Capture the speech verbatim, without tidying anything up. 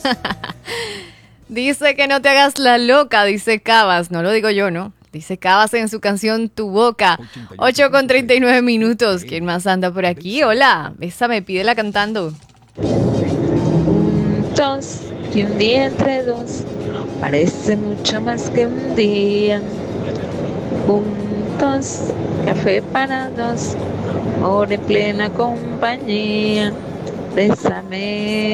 Dice que no te hagas la loca, dice Cabas. No lo digo yo, ¿no? Dice Cabas en su canción Tu Boca. ocho con treinta y nueve minutos. ¿Quién más anda por aquí? Hola, bésame, pídela cantando. Juntos y un día entre dos parece mucho más que un día. Juntos, café para dos, hora en plena compañía. Bésame.